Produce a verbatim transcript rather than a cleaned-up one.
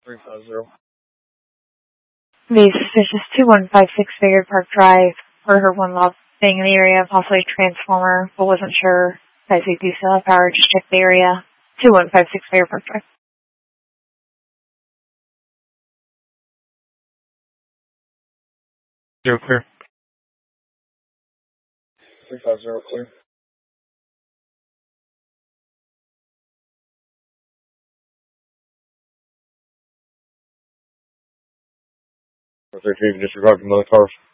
three five zero. Be suspicious two one five six Figured Park Drive. Heard her one loud thing in the area, possibly a transformer, but wasn't sure. Guys, we do still have power, just check the area. two one five six Figured Park Drive. Zero clear. three five zero clear. four three two, disregard from other cars.